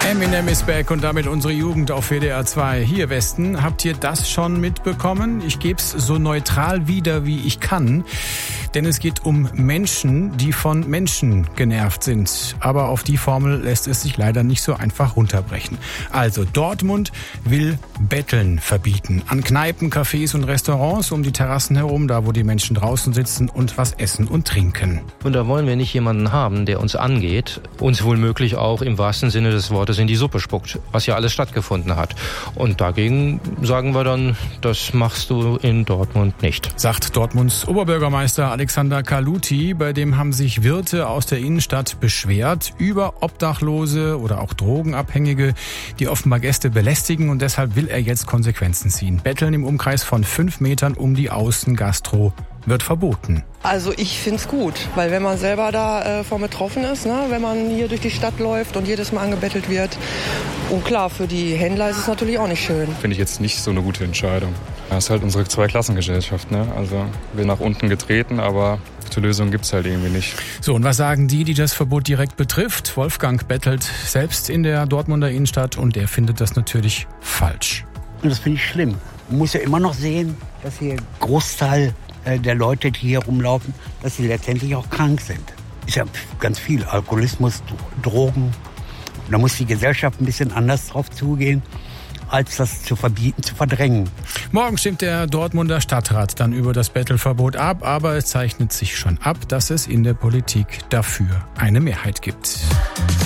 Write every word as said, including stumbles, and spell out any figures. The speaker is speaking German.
Eminem is back und damit unsere Jugend auf W D R zwei. Hier Westen, habt ihr das schon mitbekommen? Ich geb's so neutral wieder, wie ich kann. Denn es geht um Menschen, die von Menschen genervt sind. Aber auf die Formel lässt es sich leider nicht so einfach runterbrechen. Also Dortmund will Betteln verbieten. An Kneipen, Cafés und Restaurants um die Terrassen herum, da wo die Menschen draußen sitzen und was essen und trinken. Und da wollen wir nicht jemanden haben, der uns angeht, uns womöglich auch im wahrsten Sinne des Wortes in die Suppe spuckt, was ja alles stattgefunden hat. Und dagegen sagen wir dann, das machst du in Dortmund nicht. Sagt Dortmunds Oberbürgermeister Alexander Kaluti, bei dem haben sich Wirte aus der Innenstadt beschwert über Obdachlose oder auch Drogenabhängige, die offenbar Gäste belästigen, und deshalb will er jetzt Konsequenzen ziehen. Betteln im Umkreis von fünf Metern um die Außengastro wird verboten. Also ich find's gut, weil wenn man selber da äh, von betroffen ist, ne, wenn man hier durch die Stadt läuft und jedes Mal angebettelt wird. Und klar, für die Händler ist es natürlich auch nicht schön. Finde ich jetzt nicht so eine gute Entscheidung. Das ist halt unsere Zweiklassengesellschaft, ne? Also wir nach unten getreten, aber gute Lösung gibt's halt irgendwie nicht. So, und was sagen die, die das Verbot direkt betrifft? Wolfgang bettelt selbst in der Dortmunder Innenstadt und der findet das natürlich falsch. Und das finde ich schlimm. Man muss ja immer noch sehen, dass hier ein Großteil der Leute, die hier rumlaufen, dass sie letztendlich auch krank sind. Ist ja ganz viel Alkoholismus, Drogen. Da muss die Gesellschaft ein bisschen anders drauf zugehen, als das zu verbieten, zu verdrängen. Morgen stimmt der Dortmunder Stadtrat dann über das Bettelverbot ab, aber es zeichnet sich schon ab, dass es in der Politik dafür eine Mehrheit gibt.